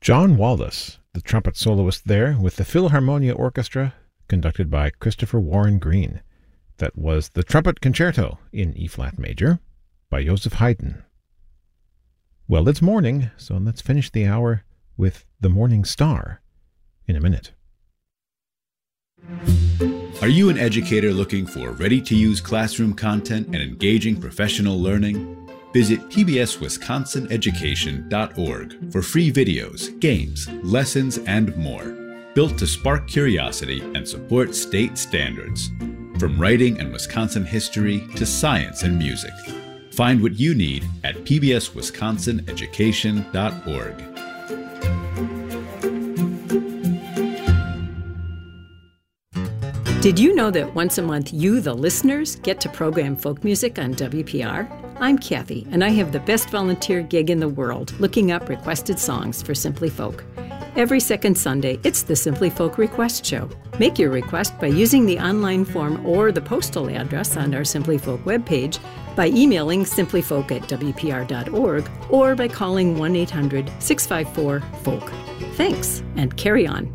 John Wallis, the trumpet soloist there, with the Philharmonia Orchestra, conducted by Christopher Warren Green. That was the Trumpet Concerto in E-flat major by Joseph Haydn. Well, it's morning, so let's finish the hour with The Morning Star in a minute. Are you an educator looking for ready-to-use classroom content and engaging professional learning? Visit pbswisconsineducation.org for free videos, games, lessons, and more, built to spark curiosity and support state standards. From writing and Wisconsin history to science and music. Find what you need at pbswisconsineducation.org. Did you know that once a month you, the listeners, get to program folk music on WPR? I'm Kathy, and I have the best volunteer gig in the world, looking up requested songs for Simply Folk. Every second Sunday, it's the Simply Folk Request Show. Make your request by using the online form or the postal address on our Simply Folk webpage, by emailing simplyfolk@wpr.org, or by calling 1-800-654-FOLK. Thanks, and carry on.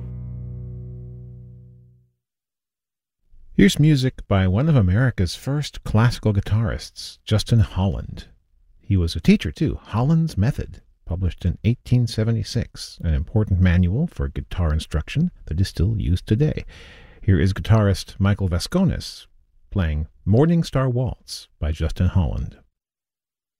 Here's music by one of America's first classical guitarists, Justin Holland. He was a teacher, too. Holland's Method, published in 1876, an important manual for guitar instruction that is still used today. Here is guitarist Michael Vasconis playing Morning Star Waltz by Justin Holland.